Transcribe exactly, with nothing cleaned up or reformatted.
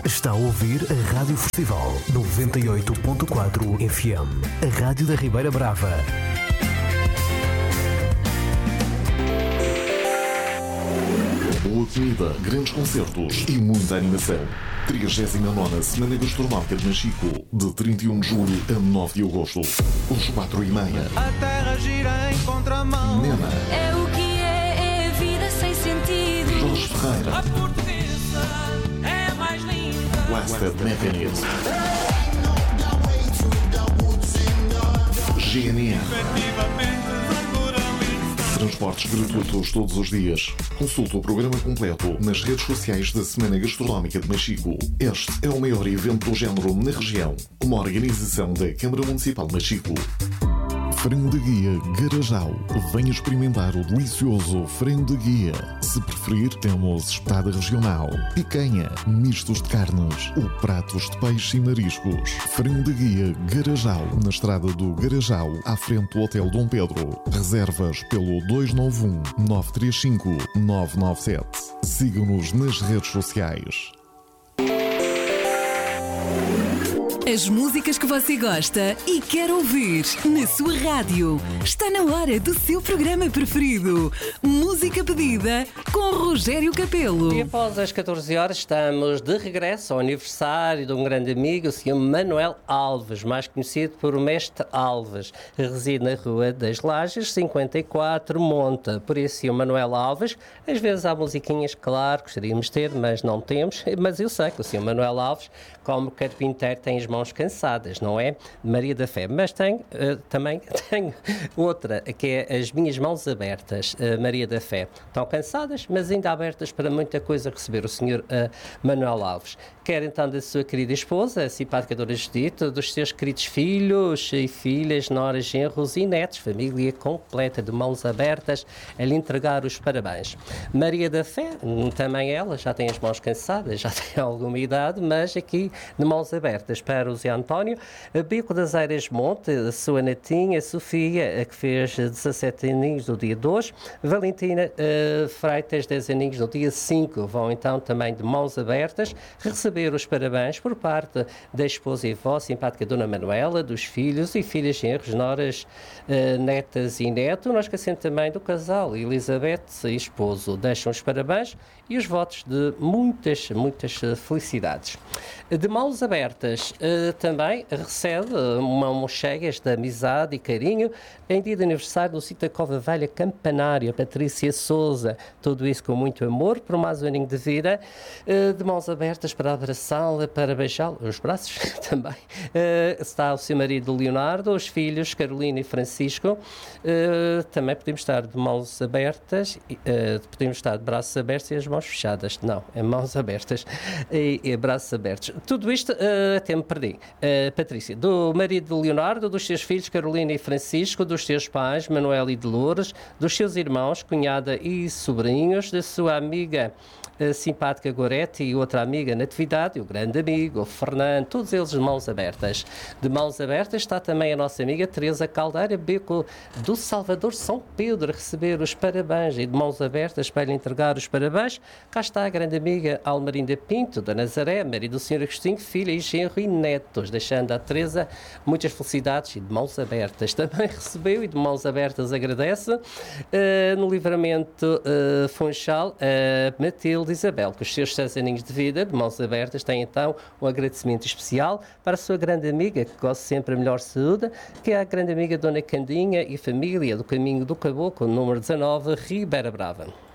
Está a ouvir a Rádio Festival noventa e oito ponto quatro F M, a Rádio da Ribeira Brava. Boa comida, grandes concertos e muita animação. trigésima nona Semana Gastronómica de Machico, de trinta e um de julho a nove de agosto. Os quatro e meia. A terra gira em contramão. Nena. É o que é, é a vida sem sentido. Jorge Ferreira. A portuguesa é a mais linda. Blasted Mechanism. G N R. Transportes gratuitos todos os dias. Consulte o programa completo nas redes sociais da Semana Gastronómica de Machico. Este é o maior evento do género na região. Uma organização da Câmara Municipal de Machico. Frango de guia Garajal. Venha experimentar o delicioso frango de guia. Se preferir, temos espetada regional, picanha, mistos de carnes ou pratos de peixe e mariscos. Frango de guia Garajal, na estrada do Garajal, à frente do Hotel Dom Pedro. Reservas pelo dois nove um, nove três cinco, nove nove sete. Siga-nos nas redes sociais. As músicas que você gosta e quer ouvir na sua rádio. Está na hora do seu programa preferido. Música pedida com Rogério Capelo. E após as catorze horas estamos de regresso ao aniversário de um grande amigo, o senhor Manuel Alves, mais conhecido por o Mestre Alves. Reside na Rua das Lajes, cinquenta e quatro, Monta. Por isso, senhor Manuel Alves, às vezes há musiquinhas, claro, gostaríamos de ter, mas não temos. Mas eu sei que o senhor Manuel Alves, como carpinteiro, tem as mãos cansadas, não é? Maria da Fé. Mas tenho, uh, também tenho outra, que é as minhas mãos abertas, uh, Maria da Fé. Estão cansadas, mas ainda abertas para muita coisa receber o senhor uh, Manuel Alves. Quer então da sua querida esposa, a simpática Dona Judite, dos seus queridos filhos e filhas, noras, genros e netos, família completa de mãos abertas, a lhe entregar os parabéns. Maria da Fé, também ela, já tem as mãos cansadas, já tem alguma idade, mas aqui de mãos abertas para o Zé António, a Bico das Eiras Monte, a sua netinha, a Sofia, a que fez dezassete aninhos no dia dois, Valentina uh, Freitas, dez aninhos no dia cinco, vão então também de mãos abertas receber os parabéns por parte da esposa e avó, simpática Dona Manuela, dos filhos e filhas, genros, noras, uh, netas e neto. Nós esquecemos também do casal, Elizabeth e esposo, deixam os parabéns e os votos de muitas, muitas felicidades. De mãos abertas, uh, também recebe uma mochegas de amizade e carinho em dia de aniversário do sítio da Cova Velha Campanário, Patrícia Souza. Tudo isso com muito amor, por mais um aninho de vida, uh, de mãos abertas para abraçá-la, para beijá-la, os braços também. Uh, está o seu marido Leonardo, os filhos Carolina e Francisco. Uh, também podemos estar de mãos abertas, uh, podemos estar de braços abertos e as mãos fechadas. Não, é mãos abertas e, e braços abertos. Tudo isto, uh, até me perdi. Uh, Patrícia, do marido de Leonardo, dos seus filhos Carolina e Francisco, dos seus pais Manuel e Dolores, dos seus irmãos, cunhada e sobrinhos, da sua amiga a simpática Gorete e outra amiga Natividade, o grande amigo, o Fernando, todos eles de mãos abertas. De mãos abertas está também a nossa amiga Teresa Caldeira, Beco do Salvador São Pedro, a receber os parabéns, e de mãos abertas para lhe entregar os parabéns. Cá está a grande amiga Almarinda Pinto, da Nazaré, marido do senhor Agostinho, filha e genro e netos, deixando à Teresa muitas felicidades e de mãos abertas. Também recebeu e de mãos abertas agradece uh, no Livramento uh, Funchal, uh, Matilde Isabel, com os seus seis aninhos de vida, de mãos abertas, tem então um agradecimento especial para a sua grande amiga, que gosta sempre a melhor saúde, que é a grande amiga Dona Candinha e família do Caminho do Caboclo, número dezanove, Ribeira Brava.